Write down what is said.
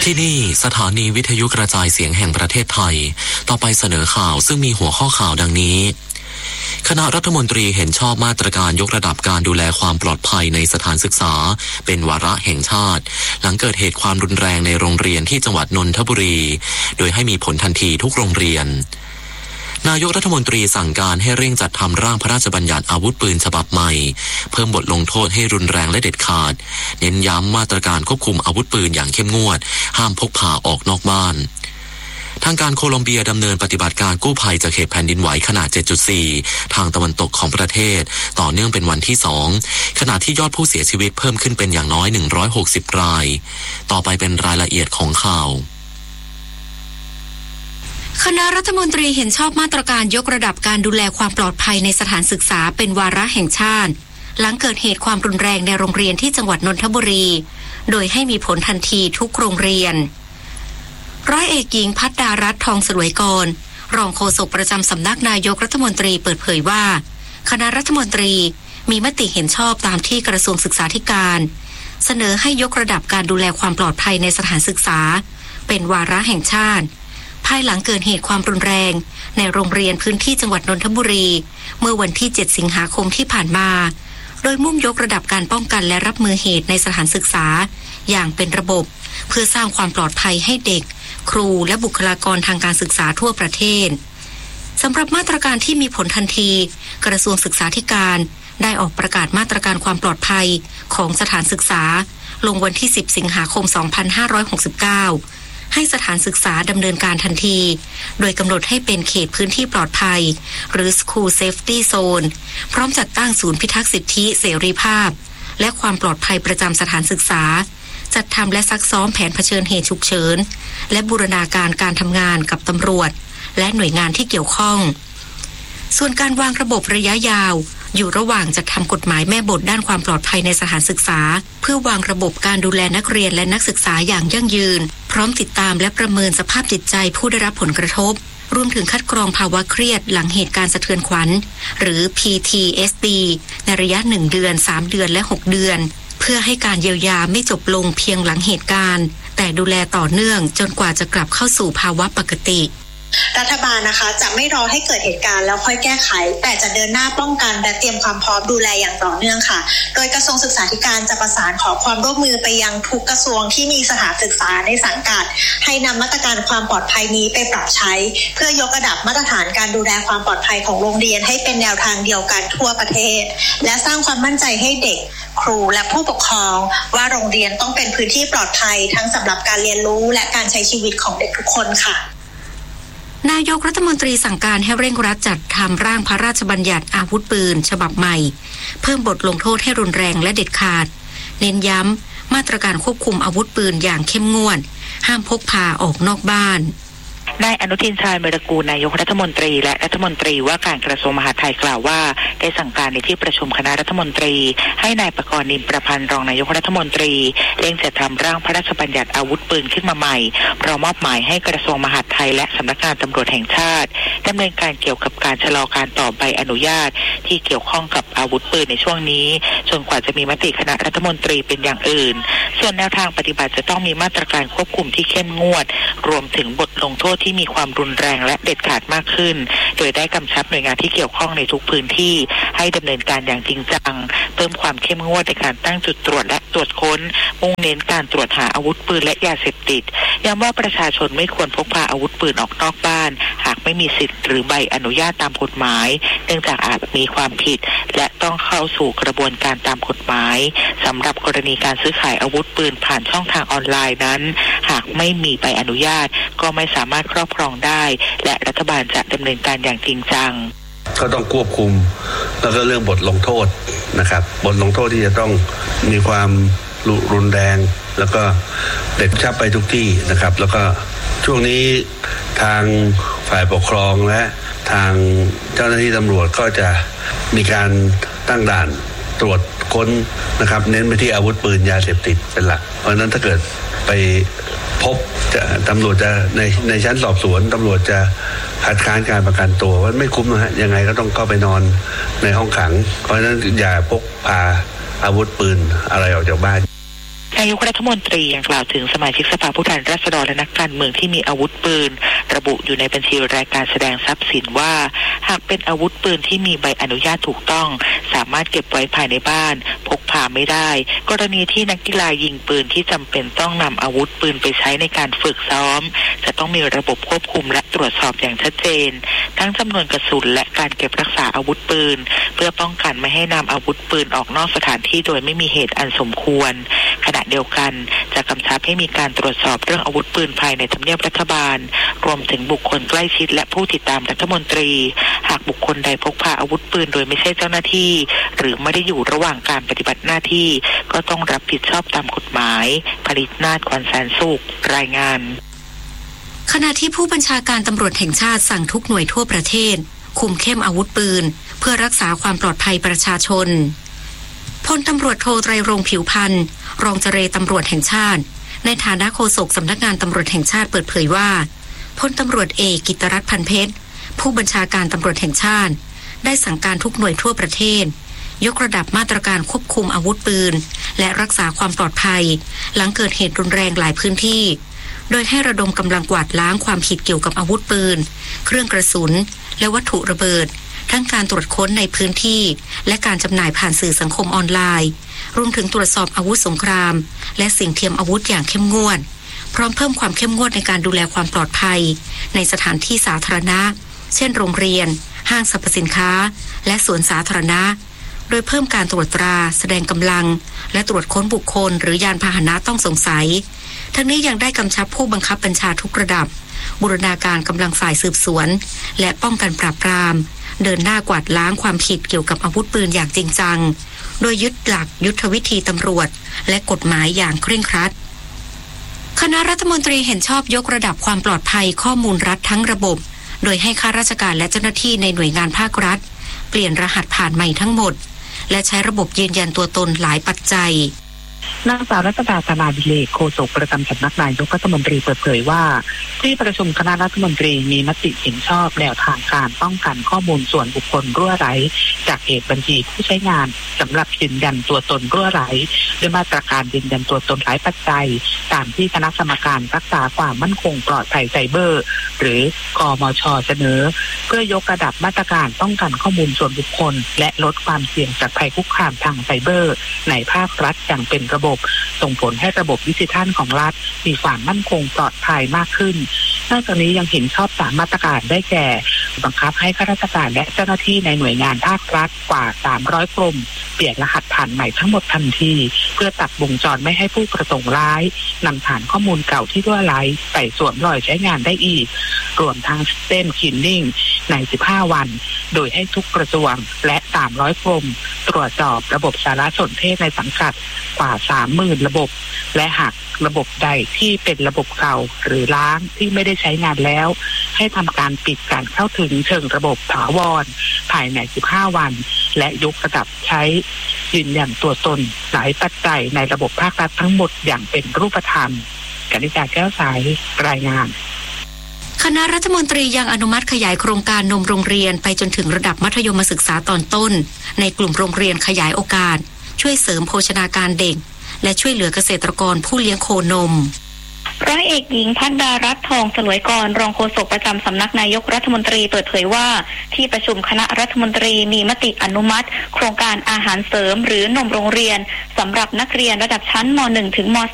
ที่นี่สถานีวิทยุกระจายเสียงแห่งประเทศไทยต่อไปเสนอข่าวซึ่งมีหัวข้อข่าวดังนี้คณะรัฐมนตรีเห็นชอบมาตรการยกระดับการดูแลความปลอดภัยในสถานศึกษาเป็นวาระแห่งชาติหลังเกิดเหตุความรุนแรงในโรงเรียนที่จังหวัดนนทบุรีโดยให้มีผลทันทีทุกโรงเรียนนายกรัฐมนตรีสั่งการให้เร่งจัดทำร่างพระราชบัญญัติอาวุธปืนฉบับใหม่เพิ่มบทลงโทษให้รุนแรงและเด็ดขาดเน้นย้ำมาตรการควบคุมอาวุธปืนอย่างเข้มงวดห้ามพกพาออกนอกบ้านทางการโคลอมเบียดำเนินปฏิบัติการกู้ภัยจากเหตุแผ่นดินไหวขนาด 7.4 ทางตะวันตกของประเทศต่อเนื่องเป็นวันที่ 2ขณะที่ยอดผู้เสียชีวิตเพิ่มขึ้นเป็นอย่างน้อย160รายต่อไปเป็นรายละเอียดของข่าวคณะรัฐมนตรีเห็นชอบมาตรการยกระดับการดูแลความปลอดภัยในสถานศึกษาเป็นวาระแห่งชาติหลังเกิดเหตุความรุนแรงในโรงเรียนที่จังหวัดนนทบุรีโดยให้มีผลทันทีทุกโรงเรียนร้อยเอกหญิงภัทรดารัตน์ทองสรวยกรรองโฆษกประจำสำนักนายกรัฐมนตรีเปิดเผยว่าคณะรัฐมนตรีมีมติเห็นชอบตามที่กระทรวงศึกษาธิการเสนอให้ยกระดับการดูแลความปลอดภัยในสถานศึกษาเป็นวาระแห่งชาติภายหลังเกิดเหตุความรุนแรงในโรงเรียนพื้นที่จังหวัดนนทบุรีเมื่อวันที่ 7 สิงหาคมที่ผ่านมาโดยมุ่งยกระดับการป้องกันและรับมือเหตุในสถานศึกษาอย่างเป็นระบบเพื่อสร้างความปลอดภัยให้เด็กครูและบุคลากรทางการศึกษาทั่วประเทศสำหรับมาตรการที่มีผลทันทีกระทรวงศึกษาธิการได้ออกประกาศมาตรการความปลอดภัยของสถานศึกษาลงวันที่ 10 สิงหาคม 2569ให้สถานศึกษาดำเนินการทันทีโดยกำหนดให้เป็นเขตพื้นที่ปลอดภัยหรือ School Safety Zone พร้อมจัดตั้งศูนย์พิทักษ์สิทธิเสรีภาพและความปลอดภัยประจำสถานศึกษาจัดทำและซักซ้อมแผนเผชิญเหตุฉุกเฉินและบูรณาการการทำงานกับตำรวจและหน่วยงานที่เกี่ยวข้องส่วนการวางระบบระยะยาวอยู่ระหว่างจัดทำกฎหมายแม่บทด้านความปลอดภัยในสถานศึกษาเพื่อวางระบบการดูแลนักเรียนและนักศึกษาอย่างยั่งยืนพร้อมติดตามและประเมินสภาพจิตใจผู้ได้รับผลกระทบรวมถึงคัดกรองภาวะเครียดหลังเหตุการณ์สะเทือนขวัญหรือ PTSD ในระยะ1เดือน3เดือนและ6เดือนเพื่อให้การเยียวยาไม่จบลงเพียงหลังเหตุการณ์แต่ดูแลต่อเนื่องจนกว่าจะกลับเข้าสู่ภาวะปกติรัฐบาลนะคะจะไม่รอให้เกิดเหตุการณ์แล้วค่อยแก้ไขแต่จะเดินหน้าป้องกันและเตรียมความพร้อมดูแลอย่างต่อเนื่องค่ะโดยกระทรวงศึกษาธิการจะประสานขอความร่วมมือไปยังทุกกระทรวงที่มีสถานศึกษาในสังกัดให้นำมาตรการความปลอดภัยนี้ไปปรับใช้เพื่อยกระดับมาตรฐานการดูแลความปลอดภัยของโรงเรียนให้เป็นแนวทางเดียวกันทั่วประเทศและสร้างความมั่นใจให้เด็กครูและผู้ปกครองว่าโรงเรียนต้องเป็นพื้นที่ปลอดภัยทั้งสำหรับการเรียนรู้และการใช้ชีวิตของเด็กทุกคนค่ะนายกรัฐมนตรีสั่งการให้เร่งรัดจัดทำร่างพระราชบัญญัติอาวุธปืนฉบับใหม่เพิ่มบทลงโทษให้รุนแรงและเด็ดขาดเน้นย้ำมาตรการควบคุมอาวุธปืนอย่างเข้มงวดห้ามพกพาออกนอกบ้านนายอนุทินชาญวิรากูลนายกรัฐมนตรีและรัฐมนตรีว่าการกระทรวงมหาดไทยกล่าวว่าได้สั่งการในที่ประชุมคณะรัฐมนตรีให้นายประกรณ์ นิมประพันธ์รองนายกรัฐมนตรีเร่งจัดทำร่างพระราชบัญญัติอาวุธปืนขึ้นมาใหม่พร้อมมอบหมายให้กระทรวงมหาดไทยและสำนักงานตำรวจแห่งชาติดำเนินการเกี่ยวกับการชะลอการต่อใบอนุญาตที่เกี่ยวข้องกับอาวุธปืนในช่วงนี้จนกว่าจะมีมติคณะรัฐมนตรีเป็นอย่างอื่นส่วนแนวทางปฏิบัติจะต้องมีมาตรการควบคุมที่เข้มงวดรวมถึงบทลงโทษที่มีความรุนแรงและเด็ดขาดมากขึ้นโดยได้กำชับหน่วยงานที่เกี่ยวข้องในทุกพื้นที่ให้ดำเนินการอย่างจริงจังเพิ่มความเข้มงวดในการตั้งจุดตรวจและตรวจค้นมุ่งเน้นการตรวจหาอาวุธปืนและยาเสพติดย้ำว่าประชาชนไม่ควรพกพาอาวุธปืนออกนอกบ้านหากไม่มีสิทธิ์หรือใบอนุญาตตามกฎหมายเนื่องจากอาจมีความผิดและต้องเข้าสู่กระบวนการตามกฎหมายสำหรับกรณีการซื้อขายอาวุธปืนผ่านช่องทางออนไลน์นั้นหากไม่มีใบอนุญาตก็ไม่สามารถครอบครองได้และรัฐบาลจะดำเนินการอย่างจริงจังก็ต้องควบคุมแล้วก็เรื่องบทลงโทษนะครับบทลงโทษที่จะต้องมีความรุนแรงแล้วก็เด็ดชับไปทุกที่นะครับแล้วก็ช่วงนี้ทางฝ่ายปกครองและทางเจ้าหน้าที่ตำรวจก็จะมีการตั้งด่านตรวจค้นนะครับเน้นไปที่อาวุธปืนยาเสพติดเป็นหลักเพราะฉะนั้นถ้าเกิดไปพบตำรวจจะในชั้นสอบสวนตำรวจจะคัดค้านการประกันตัวว่าไม่คุ้มนะฮะยังไงก็ต้องเข้าไปนอนในห้องขังเพราะฉะนั้นอย่าพกพาอาวุธปืนอะไรออกจากบ้านขนายกรัฐมนตรียังกล่าวถึงสมาชิกสภาผู้แทนราษฎรและนักการเมืองที่มีอาวุธปืนระบุอยู่ในบัญชีรายการแสดงทรัพย์สินว่าหากเป็นอาวุธปืนที่มีใบอนุญาตถูกต้องสามารถเก็บไว้ภายในบ้านพกพาไม่ได้กรณีที่นักกีฬายิงปืนที่จำเป็นต้องนำอาวุธปืนไปใช้ในการฝึกซ้อมจะต้องมีระบบควบคุมและตรวจสอบอย่างชัดเจนทั้งจำนวนกระสุนและการเก็บรักษาอาวุธปืนเพื่อป้องกันไม่ให้นำอาวุธปืนออกนอกสถานที่โดยไม่มีเหตุอันสมควรขณะเดียวกันจะกำชับให้มีการตรวจสอบเรื่องอาวุธปืนภายในทำเนียบรัฐบาลรวมถึงบุคคลใกล้ชิดและผู้ติดตามรัฐมนตรีหากบุคคลใดพกพาอาวุธปืนโดยไม่ใช่เจ้าหน้าที่หรือไม่ได้อยู่ระหว่างการปฏิบัติหน้าที่ก็ต้องรับผิดชอบตามกฎหมายผลิตนาฏ ขวัญแสนสุขรายงานขณะที่ผู้บัญชาการตำรวจแห่งชาติสั่งทุกหน่วยทั่วประเทศคุมเข้มอาวุธปืนเพื่อรักษาความปลอดภัยประชาชนพลตำรวจโทไตรรงค์ผิวพรรณรองเจรตำรวจแห่งชาติในฐานะโฆษกสำนักงานตำรวจแห่งชาติเปิดเผยว่าพลตำรวจเอกกิตติรัตน์ พันเพชรผู้บัญชาการตำรวจแห่งชาติได้สั่งการทุกหน่วยทั่วประเทศยกระดับมาตรการควบคุมอาวุธปืนและรักษาความปลอดภัยหลังเกิดเหตุรุนแรงหลายพื้นที่โดยให้ระดมกำลังกวาดล้างความผิดเกี่ยวกับอาวุธปืนเครื่องกระสุนและวัตถุระเบิดทั้งการตรวจค้นในพื้นที่และการจำหน่ายผ่านสื่อสังคมออนไลน์รวมถึงตรวจสอบอาวุธสงครามและสิ่งเทียมอาวุธอย่างเข้มงวดพร้อมเพิ่มความเข้มงวดในการดูแลความปลอดภัยในสถานที่สาธารณะเช่นโรงเรียนห้างสรรพสินค้าและสวนสาธารณะโดยเพิ่มการตรวจตราแสดงกำลังและตรวจค้นบุคคลหรือยานพาหนะต้องสงสัยทั้งนี้ยังได้กำชับผู้บังคับบัญชาทุกระดับบูรณาการกำลังฝ่ายสืบสวนและป้องกันปราบปรามเดินหน้ากวาดล้างความผิดเกี่ยวกับอาวุธปืนอย่างจริงจังโดยยึดหลักยุทธวิธีตำรวจและกฎหมายอย่างเคร่งครัดคณะรัฐมนตรีเห็นชอบยกระดับความปลอดภัยข้อมูลรัฐทั้งระบบโดยให้ข้าราชการและเจ้าหน้าที่ในหน่วยงานภาครัฐเปลี่ยนรหัสผ่านใหม่ทั้งหมดและใช้ระบบยืนยันตัวตนหลายปัจจัยนางสาวรัตดา ธนาดิเลกโฆษกประจำสำนักนายกรัฐมนตรีเปิดเผยว่าที่ประชุมคณะรัฐมนตรีมีมติเห็นชอบแนวทางการป้องกันข้อมูลส่วนบุคคลรั่วไหลจากเหตุบัญชีผู้ใช้งานสำหรับยืนยันตัวตนรั่วไหลด้วยมาตรการยืนยันตัวตนหลายปัจจัยตามที่คณะกรรมการรักษาความมั่นคงปลอดภัยไซเบอร์หรือกมช.เสนอเพื่อยกระดับมาตรการป้องกันข้อมูลส่วนบุคคลและลดความเสี่ยงจากภัยคุกคามทางไซเบอร์ในภาครัฐอย่างเป็นระบบส่งผลให้ระบบดิจิทัลของรัฐมีความมั่นคงปลอดภัยมากขึ้นนอกจากนี้ยังเห็นชอบ3มาตรการได้แก่บังคับให้ข้าราชการและเจ้าหน้าที่ในหน่วยงานภาครัฐกว่า300กรมเปลี่ยนรหัสผ่านใหม่ทั้งหมดทันทีเพื่อตัดวงจรไม่ให้ผู้ประสงค์ร้ายนำฐานข้อมูลเก่าที่รั่วไหลไปสวมรอยใช้งานได้อีกรวมทั้งซิสเต็มคลีนนิ่งใน15วันโดยให้ทุกกระทรวงและ300กรมตรวจสอบระบบสารสนเทศในสังกัดกว่า 30,000 ระบบและหากระบบใดที่เป็นระบบเก่าหรือล้างที่ไม่ได้ใช้งานแล้วให้ทำการปิดการเข้าถึงเชิงระบบถาวรภายใน15วันและยกระดับใช้ยืนยันตัวตนหลายปัจจัยในระบบภาครัฐทั้งหมดอย่างเป็นรูปธรรมกนิษฐาแก้วสายรายงานคณะรัฐมนตรียังอนุมัติขยายโครงการนมโรงเรียนไปจนถึงระดับมัธยมศึกษาตอนต้นในกลุ่มโรงเรียนขยายโอกาสช่วยเสริมโภชนาการเด็กและช่วยเหลือเกษตรกรผู้เลี้ยงโคนมร้อยเอกหญิงภัทรดารัตน์ทองสลวยกรรองโฆษกประจำสำนักนายกรัฐมนตรีเปิดเผยว่าที่ประชุมคณะรัฐมนตรีมีมติอนุมัติโครงการอาหารเสริมหรือนมโรงเรียนสำหรับนักเรียนระดับชั้นม.1 ถึงม